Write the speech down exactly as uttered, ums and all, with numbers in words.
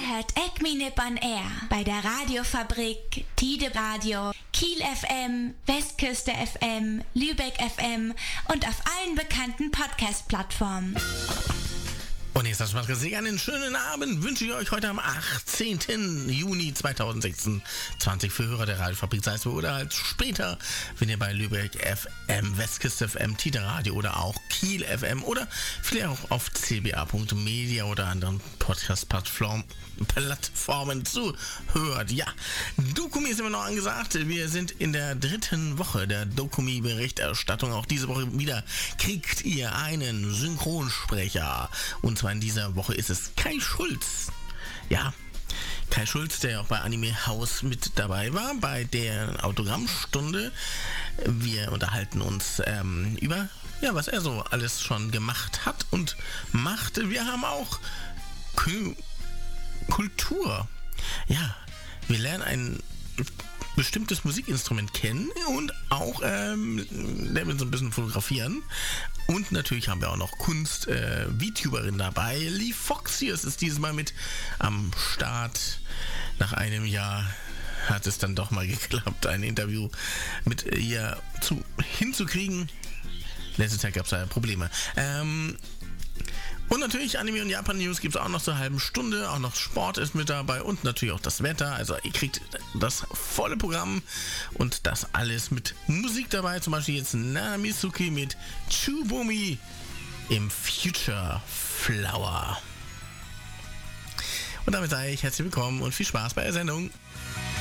hört Acme Nippon Air bei der Radiofabrik Tide Radio, Kiel F M, Westküste F M, Lübeck F M und auf allen bekannten Podcast-Plattformen. Und jetzt das macht sehr einen schönen Abend. Wünsche ich euch heute am achtzehnten Juni zweitausendsechsundzwanzig für Hörer der Radiofabrik, sei es oder halt später, wenn ihr bei Lübeck F M, Westküste F M, Tide Radio oder auch Kiel F M oder vielleicht auch auf c b a punkt media oder anderen Podcast-Plattformen Plattformen zuhört. Ja, Dokumi ist immer noch angesagt. Wir sind in der dritten Woche der Dokumi-Berichterstattung. Auch diese Woche wieder kriegt ihr einen Synchronsprecher. Und zwar in dieser Woche ist es Kai Schulz. Ja, Kai Schulz, der auch bei Anime House mit dabei war, bei der Autogrammstunde. Wir unterhalten uns ähm, über, ja, was er so alles schon gemacht hat und machte. Wir haben auch Kü- Kultur. Ja, wir lernen ein bestimmtes Musikinstrument kennen und auch ähm, lernen so ein bisschen fotografieren. Und natürlich haben wir auch noch Kunst, äh, VTuberin dabei. Lee Foxius ist dieses Mal mit am Start. Nach einem Jahr hat es dann doch mal geklappt, ein Interview mit ihr zu, hinzukriegen. Letztes Jahr gab es da Probleme. Ähm, Und natürlich Anime und Japan-News gibt es auch noch zur halben Stunde. Auch noch Sport ist mit dabei und natürlich auch das Wetter. Also ihr kriegt das volle Programm und das alles mit Musik dabei. Zum Beispiel jetzt Nana Mizuki mit Chubumi im Future Flower. Und damit sage ich herzlich willkommen und viel Spaß bei der Sendung.